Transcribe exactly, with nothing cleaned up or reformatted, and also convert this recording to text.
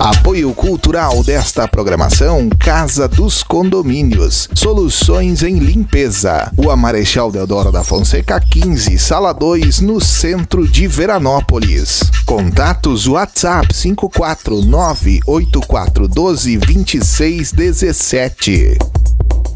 Apoio cultural desta programação, Casa dos Condomínios. Soluções em limpeza. Rua Marechal Deodoro da Fonseca quinze, Sala dois, no centro de Veranópolis. Contatos WhatsApp cinco quatro nove oito quatro um dois dois seis um sete.